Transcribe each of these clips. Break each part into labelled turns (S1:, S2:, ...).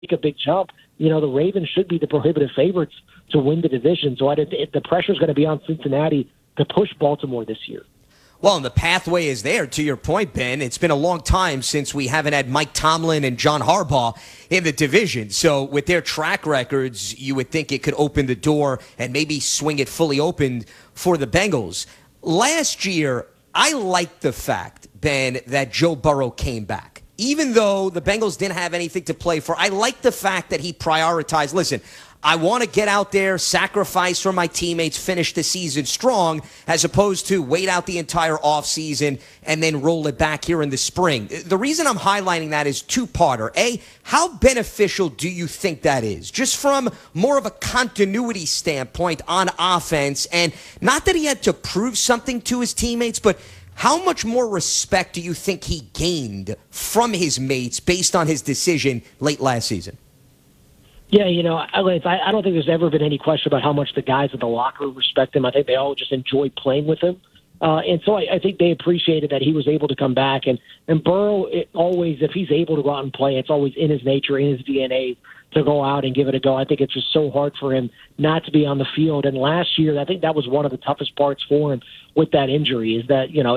S1: a big jump, the Ravens should be the prohibitive favorites to win the division. So the pressure is going to be on Cincinnati to push Baltimore this year.
S2: Well, and the pathway is there, to your point, Ben. It's been a long time since we haven't had Mike Tomlin and John Harbaugh in the division. So with their track records, you would think it could open the door and maybe swing it fully open for the Bengals. Last year, I liked the fact, Ben, that Joe Burrow came back. Even though the Bengals didn't have anything to play for, I liked the fact that he prioritized, listen, I want to get out there, sacrifice for my teammates, finish the season strong, as opposed to wait out the entire offseason and then roll it back here in the spring. The reason I'm highlighting that is two-parter. A, how beneficial do you think that is? Just from more of a continuity standpoint on offense, and not that he had to prove something to his teammates, but how much more respect do you think he gained from his mates based on his decision late last season?
S1: Yeah, I don't think there's ever been any question about how much the guys in the locker room respect him. I think they all just enjoy playing with him. And so I think they appreciated that he was able to come back. And Burrow, if he's able to go out and play, it's always in his nature, in his DNA to go out and give it a go. I think it's just so hard for him not to be on the field. And last year, I think that was one of the toughest parts for him with that injury is that, in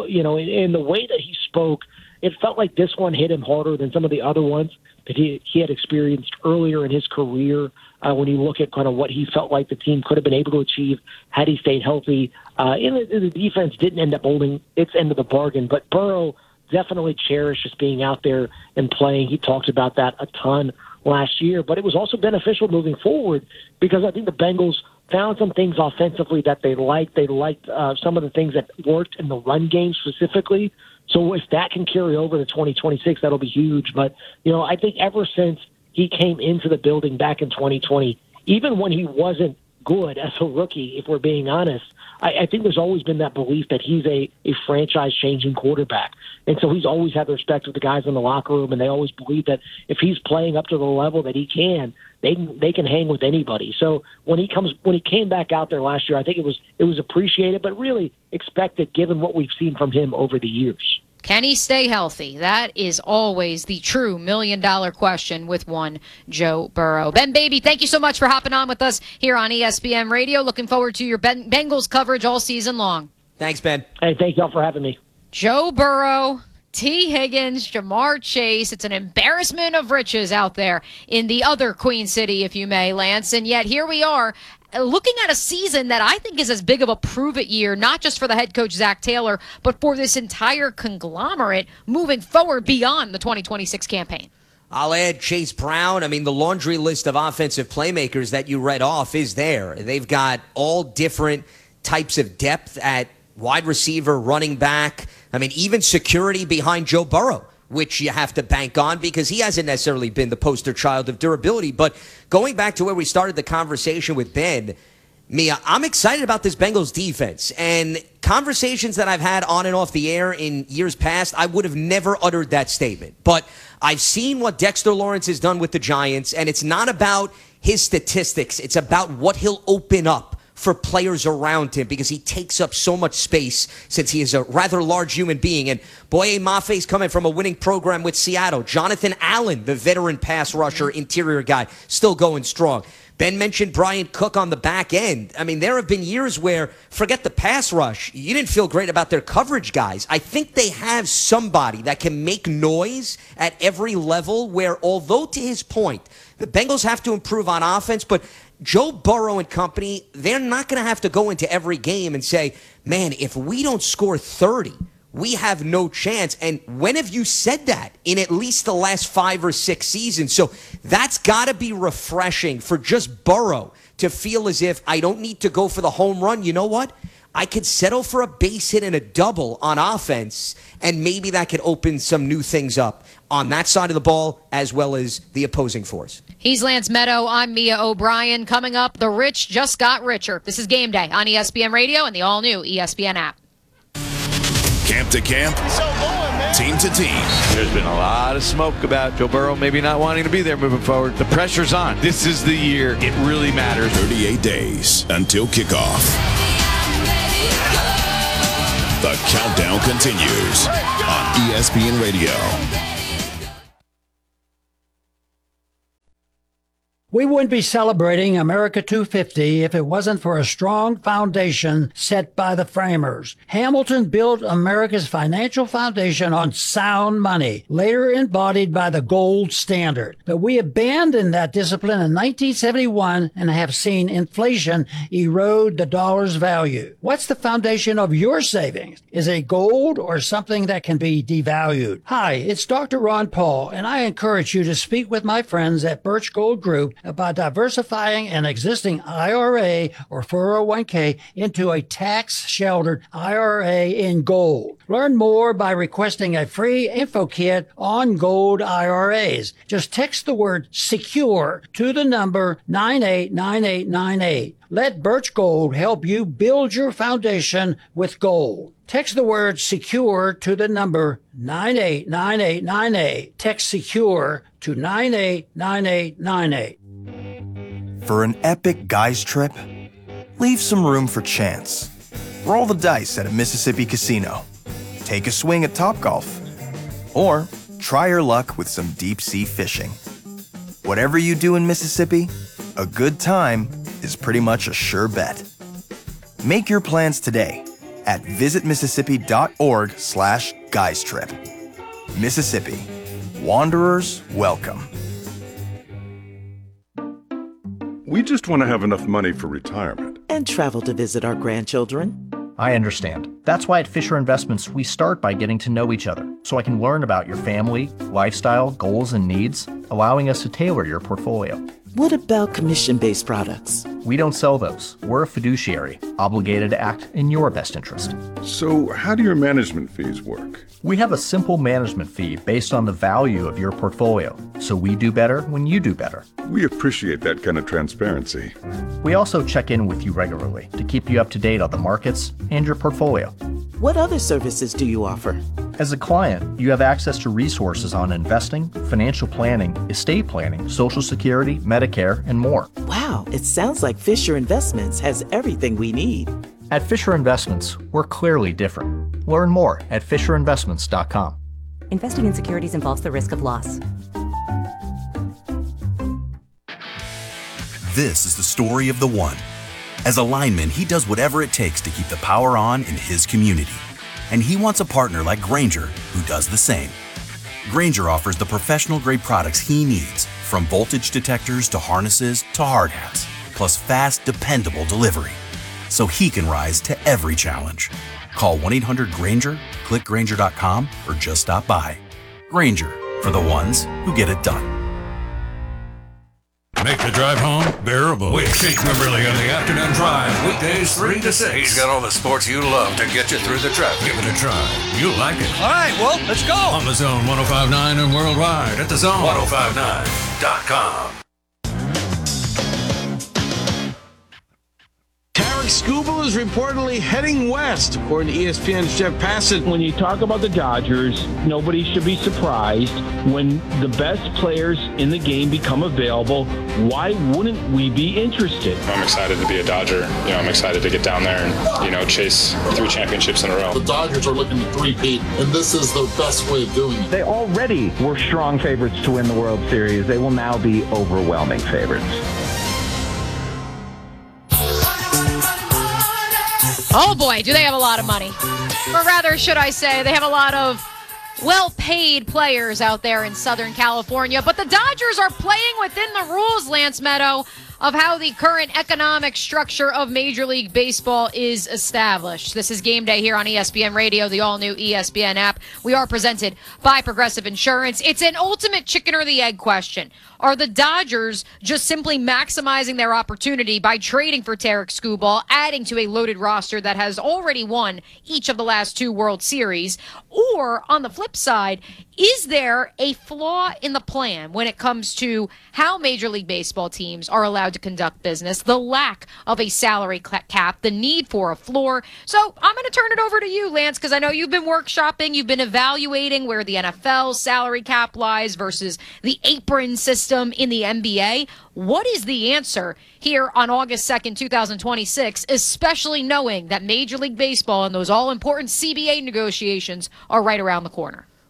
S1: the way that he spoke, it felt like this one hit him harder than some of the other ones that he had experienced earlier in his career when you look at kind of what he felt like the team could have been able to achieve had he stayed healthy. The defense didn't end up holding its end of the bargain, but Burrow definitely cherished just being out there and playing. He talked about that a ton last year, but it was also beneficial moving forward because I think the Bengals found some things offensively that they liked. They liked some of the things that worked in the run game specifically. So if that can carry over to 2026, that'll be huge. But, I think ever since he came into the building back in 2020, even when he wasn't good as a rookie, if we're being honest, I think there's always been that belief that he's a franchise-changing quarterback. And so he's always had the respect of the guys in the locker room, and they always believe that if he's playing up to the level that he can, they can hang with anybody. So when he came back out there last year, I think it was appreciated, but really expected given what we've seen from him over the years.
S3: Can he stay healthy? That is always the true $1 million question with one Joe Burrow. Ben Baby, thank you so much for hopping on with us here on ESPN Radio. Looking forward to your Bengals coverage all season long.
S2: Thanks, Ben.
S1: Hey, thank y'all for having me.
S3: Joe Burrow, T. Higgins, Jamar Chase. It's an embarrassment of riches out there in the other Queen City, if you may, Lance. And yet here we are, looking at a season that I think is as big of a prove-it year, not just for the head coach, Zach Taylor, but for this entire conglomerate moving forward beyond the 2026 campaign.
S2: I'll add Chase Brown. I mean, the laundry list of offensive playmakers that you read off is there. They've got all different types of depth at wide receiver, running back. I mean, even security behind Joe Burrow, which you have to bank on because he hasn't necessarily been the poster child of durability. But going back to where we started the conversation with Ben, Mia, I'm excited about this Bengals defense. And conversations that I've had on and off the air in years past, I would have never uttered that statement. But I've seen what Dexter Lawrence has done with the Giants, and it's not about his statistics. It's about what he'll open up for players around him because he takes up so much space since he is a rather large human being. And Boye Mafe's coming from a winning program with Seattle. Jonathan Allen, the veteran pass rusher, interior guy, still going strong. Ben mentioned Brian Cook on the back end. I mean, there have been years where, forget the pass rush, you didn't feel great about their coverage guys. I think they have somebody that can make noise at every level where, although to his point, the Bengals have to improve on offense, but Joe Burrow and company, they're not going to have to go into every game and say, man, if we don't score 30, we have no chance. And when have you said that in at least the last 5 or 6 seasons? So that's got to be refreshing for just Burrow to feel as if I don't need to go for the home run. You know what? I could settle for a base hit and a double on offense, and maybe that could open some new things up on that side of the ball as well as the opposing force.
S3: He's Lance Meadow. I'm Mia O'Brien. Coming up, the rich just got richer. This is Game Day on ESPN Radio and the all-new ESPN app.
S4: Camp to camp, team to team.
S5: There's been a lot of smoke about Joe Burrow maybe not wanting to be there moving forward. The pressure's on. This is the year it really matters.
S4: 38 days until kickoff. The countdown continues on ESPN Radio.
S6: We wouldn't be celebrating America 250 if it wasn't for a strong foundation set by the framers. Hamilton built America's financial foundation on sound money, later embodied by the gold standard. But we abandoned that discipline in 1971 and have seen inflation erode the dollar's value. What's the foundation of your savings? Is it gold or something that can be devalued? Hi, it's Dr. Ron Paul, and I encourage you to speak with my friends at Birch Gold Group about diversifying an existing IRA or 401k into a tax-sheltered IRA in gold. Learn more by requesting a free info kit on gold IRAs. Just text the word SECURE to the number 989898. Let Birch Gold help you build your foundation with gold. Text the word SECURE to the number 989898. Text SECURE to 989898.
S7: For an epic guys trip, leave some room for chance. Roll the dice at a Mississippi casino. Take a swing at Topgolf. Or try your luck with some deep-sea fishing. Whatever you do in Mississippi, a good time is pretty much a sure bet. Make your plans today at visitmississippi.org/guystrip. Mississippi. Wanderers welcome.
S8: We just want to have enough money for retirement.
S9: And travel to visit our grandchildren.
S10: I understand. That's why at Fisher Investments, we start by getting to know each other, so I can learn about your family, lifestyle, goals, and needs, allowing us to tailor your portfolio.
S9: What about commission-based products?
S10: We don't sell those. We're a fiduciary, obligated to act in your best interest.
S8: So how do your management fees work?
S10: We have a simple management fee based on the value of your portfolio, so we do better when you do better.
S8: We appreciate that kind of transparency.
S10: We also check in with you regularly to keep you up to date on the markets and your portfolio.
S9: What other services do you offer?
S10: As a client, you have access to resources on investing, financial planning, estate planning, Social Security, Medicare, and more.
S9: Wow, it sounds like Fisher Investments has everything we need.
S10: At Fisher Investments, we're clearly different. Learn more at FisherInvestments.com.
S11: Investing in securities involves the risk of loss.
S12: This is the story of the one. As a lineman, he does whatever it takes to keep the power on in his community. And he wants a partner like Grainger who does the same. Grainger offers the professional-grade products he needs, from voltage detectors to harnesses to hard hats, plus fast, dependable delivery, so he can rise to every challenge. Call 1-800-GRAINGER, click Grainger.com, or just stop by. Grainger, for the ones who get it done.
S13: Make the drive home bearable with Jake Memberly on the Afternoon Drive, weekdays 3 to 6.
S14: He's got all the sports you love to get you through the traffic.
S13: Give it a try. You'll like it.
S14: All right, well, let's go.
S13: On the Zone 105.9 and worldwide at the Zone
S14: 1059.com.
S15: Tarek Skubal is reportedly heading west, according to ESPN's Jeff Passett.
S16: When you talk about the Dodgers, nobody should be surprised when the best players in the game become available. Why wouldn't we be interested?
S17: I'm excited to be a Dodger. I'm excited to get down there and, chase 3 championships in a row.
S18: The Dodgers are looking to three-peat, and this is the best way of doing it.
S19: They already were strong favorites to win the World Series. They will now be overwhelming favorites.
S3: Oh boy, do they have a lot of money. Or rather, should I say, they have a lot of well-paid players out there in Southern California. But the Dodgers are playing within the rules, Lance Meadow, of how the current economic structure of Major League Baseball is established. This is Game Day here on ESPN Radio, the all-new ESPN app. We are presented by Progressive Insurance. It's an ultimate chicken or the egg question. Are the Dodgers just simply maximizing their opportunity by trading for Tarek Skubal, adding to a loaded roster that has already won each of the last 2 World Series? Or, on the flip side, is there a flaw in the plan when it comes to how Major League Baseball teams are allowed to conduct business, the lack of a salary cap, the need for a floor? So I'm going to turn it over to you, Lance, because I know you've been workshopping, you've been evaluating where the NFL salary cap lies versus the apron system in the NBA. What is the answer here on August 2nd, 2026, especially knowing that Major League Baseball and those all-important CBA negotiations are right around the corner?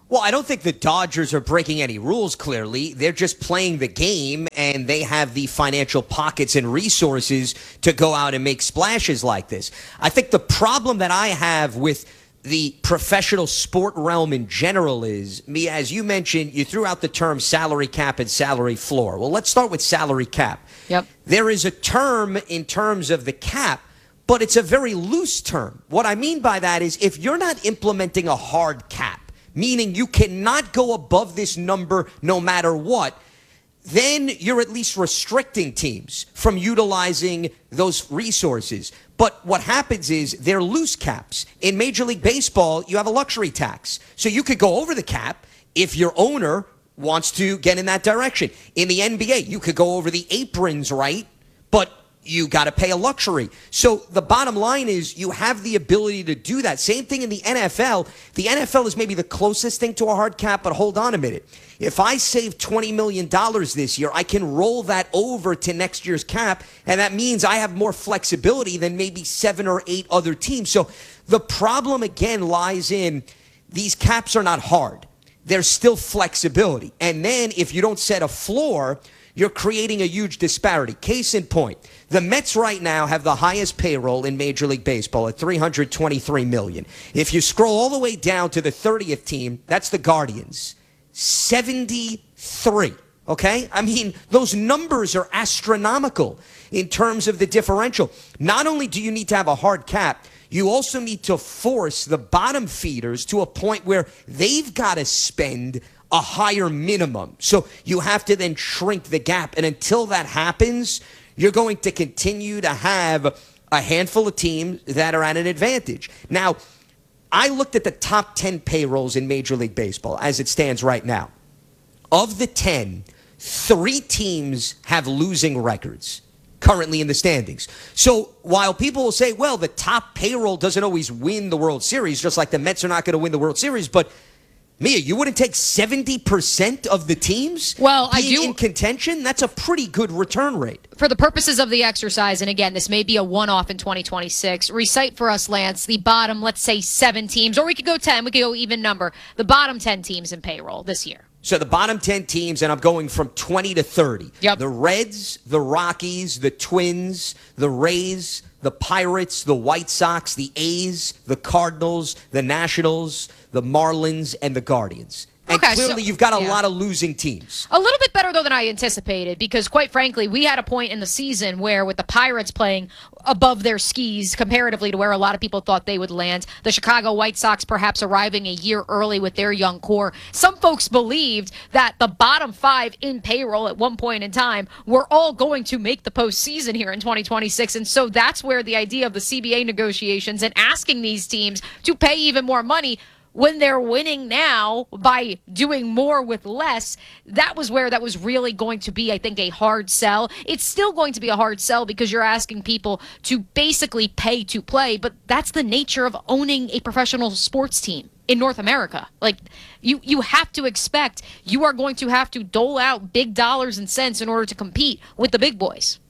S2: Well, I don't think the Dodgers are breaking any rules, clearly. They're just playing the game, and they have the financial pockets and resources to go out and make splashes like this. I think the problem that I have with the professional sport realm in general is, as you mentioned, you threw out the term salary cap and salary floor. Well, let's start with salary cap.
S3: Yep.
S2: There is a term in terms of the cap, but it's a very loose term. What I mean by that is if you're not implementing a hard cap, meaning you cannot go above this number no matter what, then you're at least restricting teams from utilizing those resources. But what happens is they're loose caps. In Major League Baseball, you have a luxury tax. So you could go over the cap if your owner wants to get in that direction. In the NBA, you could go over the aprons, right? But you got to pay a luxury. So the bottom line is you have the ability to do that. Same thing in the NFL. The NFL is maybe the closest thing to a hard cap, but hold on a minute. If I save $20 million this year, I can roll that over to next year's cap, and that means I have more flexibility than maybe 7 or 8 other teams. So the problem, again, lies in these caps are not hard. There's still flexibility. And then if you don't set a floor, you're creating a huge disparity. Case in point, the Mets right now have the highest payroll in Major League Baseball at $323 million. If you scroll all the way down to the 30th team, that's the Guardians, 73. Okay? I mean, those numbers are astronomical in terms of the differential. Not only do you need to have a hard cap, you also need to force the bottom feeders to a point where they've got to spend a higher minimum. So you have to then shrink the gap. And until that happens, you're going to continue to have a handful of teams that are at an advantage. Now, I looked at the top 10 payrolls in Major League Baseball as it stands right now. Of the 10, 3 teams have losing records currently in the standings. So while people will say, well, the top payroll doesn't always win the World Series, just like the Mets are not going to win the World Series, but Mia, you wouldn't take 70% of the teams being in contention? That's a pretty good return rate.
S3: For the purposes of the exercise, and again, this may be a one-off in 2026, recite for us, Lance, the bottom, let's say 7 teams, or we could go 10, we could go even number, the bottom 10 teams in payroll this year.
S2: So the bottom 10 teams, and I'm going from 20 to 30.
S3: Yep.
S2: The Reds, the Rockies, the Twins, the Rays, the Pirates, the White Sox, the A's, the Cardinals, the Nationals, the Marlins, and the Guardians. And clearly you've got a lot of losing teams.
S3: A little bit better, though, than I anticipated, because quite frankly, we had a point in the season where with the Pirates playing above their skis comparatively to where a lot of people thought they would land, the Chicago White Sox perhaps arriving a year early with their young core, some folks believed that the bottom 5 in payroll at one point in time were all going to make the postseason here in 2026. And so that's where the idea of the CBA negotiations and asking these teams to pay even more money when they're winning now by doing more with less, that was where that was really going to be, I think, a hard sell. It's still going to be a hard sell because you're asking people to basically pay to play, but that's the nature of owning a professional sports team in North America. Like, you have to expect you are going to have to dole out big dollars and cents in order to compete with the big boys.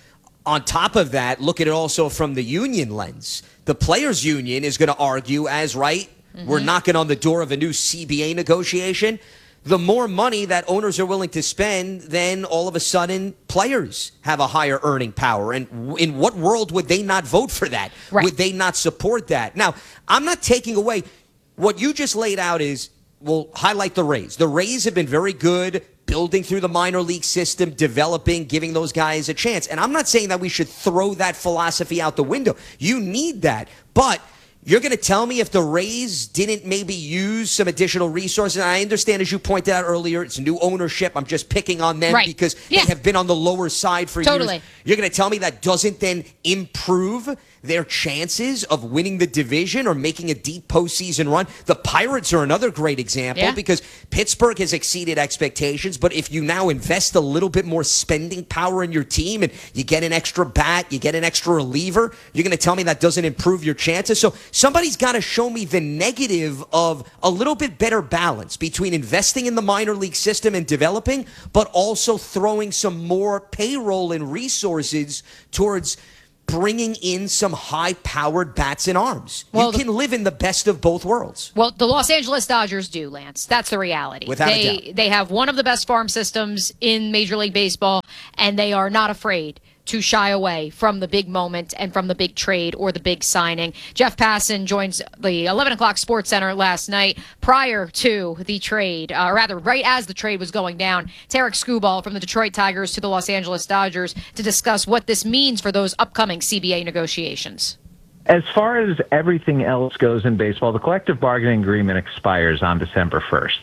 S2: On top of that, look at it also from the union lens. The players' union is going to argue as, we're knocking on the door of a new CBA negotiation. The more money that owners are willing to spend, then all of a sudden players have a higher earning power. And in what world would they not vote for that? Right. Would they not support that? Now, I'm not taking away what you just laid out is, we'll highlight the Rays. The Rays have been very good building through the minor league system, developing, giving those guys a chance. And I'm not saying that we should throw that philosophy out the window. You need that. But you're going to tell me if the Rays didn't maybe use some additional resources? And I understand, as you pointed out earlier, it's new ownership. I'm just picking on them because they have been on the lower side for years. You're going to tell me that doesn't then improve their chances of winning the division or making a deep postseason run? The Pirates are another great example because Pittsburgh has exceeded expectations, but if you now invest a little bit more spending power in your team and you get an extra bat, you get an extra reliever, you're going to tell me that doesn't improve your chances? So somebody's got to show me the negative of a little bit better balance between investing in the minor league system and developing, but also throwing some more payroll and resources towards bringing in some high-powered bats and arms. Well, you can live in the best of both worlds.
S3: Well, the Los Angeles Dodgers do, Lance. That's the reality.
S2: Without a doubt.
S3: They have one of the best farm systems in Major League Baseball, and they are not afraid to shy away from the big moment and from the big trade or the big signing. Jeff Passan joins the 11 o'clock Sports Center last night prior to the trade, or rather right as the trade was going down. Tarek Skubal from the Detroit Tigers to the Los Angeles Dodgers to discuss what this means for those upcoming CBA negotiations.
S19: As far as everything else goes in baseball, the collective bargaining agreement expires on December 1st.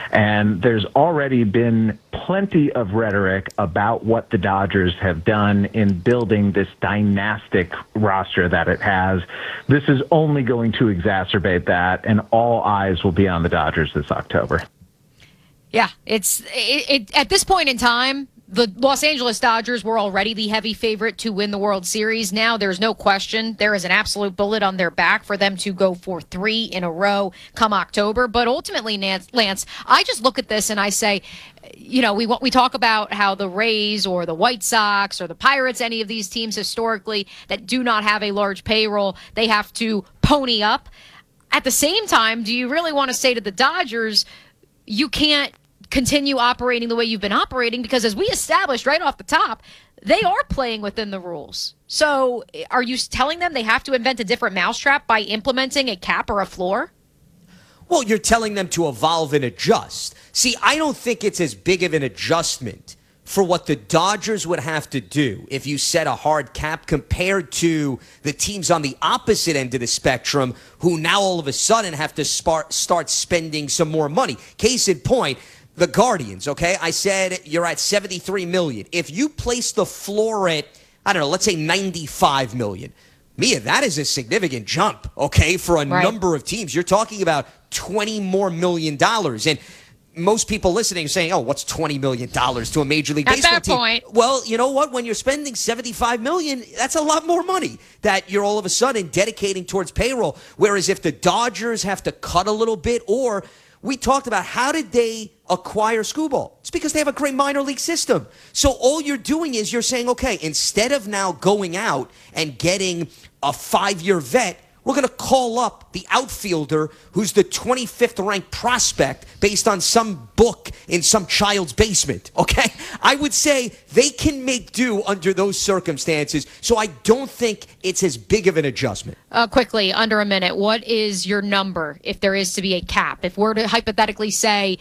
S19: And there's already been plenty of rhetoric about what the Dodgers have done in building this dynastic roster that it has. This is only going to exacerbate that, and all eyes will be on the Dodgers this October.
S3: Yeah, it's at this point in time, the Los Angeles Dodgers were already the heavy favorite to win the World Series. Now there's no question. There is an absolute bullet on their back for them to go for 3 in a row come October. But ultimately, Lance, I just look at this and I say, you know, we talk about how the Rays or the White Sox or the Pirates, any of these teams historically that do not have a large payroll, they have to pony up. At the same time, do you really want to say to the Dodgers, you can't continue operating the way you've been operating? Because as we established right off the top, they are playing within the rules. So are you telling them they have to invent a different mousetrap by implementing a cap or a floor?
S2: Well, you're telling them to evolve and adjust. See, I don't think it's as big of an adjustment for what the Dodgers would have to do if you set a hard cap compared to the teams on the opposite end of the spectrum who now all of a sudden have to start spending some more money. Case in point, the Guardians, okay? I said you're at $73 million. If you place the floor at, I don't know, let's say $95 million, Mia, that is a significant jump, okay, for a number of teams. You're talking about $20 more million. And most people listening are saying, oh, what's $20 million to a Major League Baseball team?
S3: At that point.
S2: Well, you know what? When you're spending $75 million, that's a lot more money that you're all of a sudden dedicating towards payroll. Whereas if the Dodgers have to cut a little bit, or we talked about how did they acquire Skubal? It's because they have a great minor league system. So all you're doing is you're saying, okay, instead of now going out and getting a 5-year vet, we're going to call up the outfielder who's the 25th ranked prospect based on some book in some child's basement, okay? I would say they can make do under those circumstances, so I don't think it's as big of an adjustment.
S3: Quickly, under a minute, what is your number if there is to be a cap? If we're to hypothetically say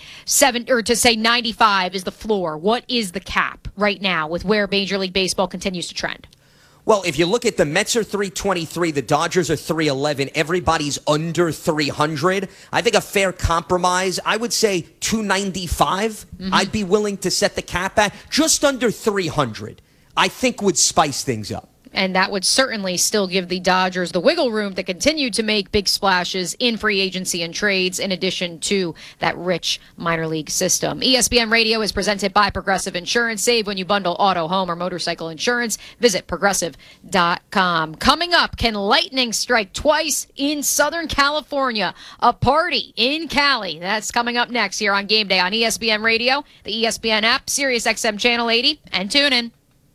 S3: 95 is the floor, what is the cap right now with where Major League Baseball continues to trend?
S2: Well, if you look at the Mets are 323, the Dodgers are 311, everybody's under 300. I think a fair compromise, I would say 295. I'd be willing to set the cap at just under 300. I think would spice things up.
S3: And that would certainly still give the Dodgers the wiggle room to continue to make big splashes in free agency and trades, in addition to that rich minor league system. ESPN Radio is presented by Progressive Insurance. Save when you bundle auto, home, or motorcycle insurance. Visit Progressive.com. Coming up, can lightning strike twice in Southern California? A party in Cali. That's coming up next here on Game Day on ESPN Radio, the ESPN app, Sirius XM Channel 80, and tune in.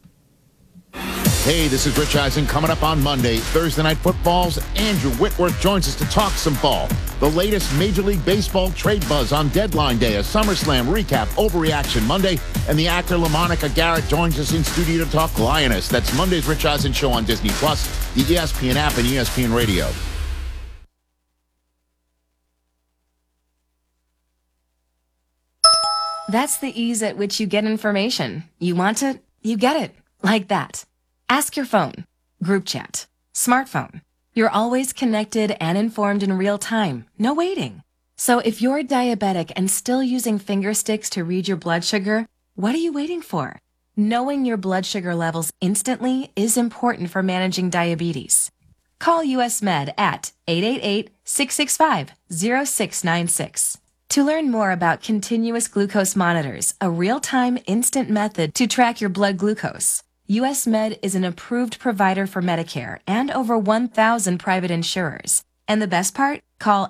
S20: Hey, this is Rich Eisen. Coming up on Monday, Thursday Night Football's Andrew Whitworth joins us to talk some ball. The latest Major League Baseball trade buzz on deadline day, a SummerSlam recap, Overreaction Monday, and the actor LaMonica Garrett joins us in studio to talk Lioness. That's Monday's Rich Eisen Show on Disney+, the ESPN app, and ESPN Radio.
S21: That's the ease at which you get information. You want it, you get it. Like that. Ask your phone, group chat, smartphone. You're always connected and informed in real time. No waiting. So if you're diabetic and still using finger sticks to read your blood sugar, what are you waiting for? Knowing your blood sugar levels instantly is important for managing diabetes. Call US Med at 888-665-0696. To learn more about continuous glucose monitors, a real-time instant method to track your blood glucose. US Med is an approved provider for Medicare and over 1,000 private insurers. And the best part? Call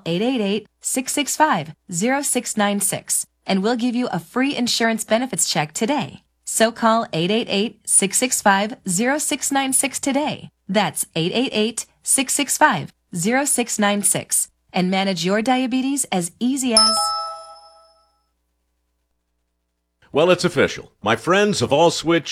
S21: 888-665-0696 and we'll give you a free insurance benefits check today. So call 888-665-0696 today. That's 888-665-0696 and manage your diabetes as easy as...
S1: Well, it's official. My friends have all switched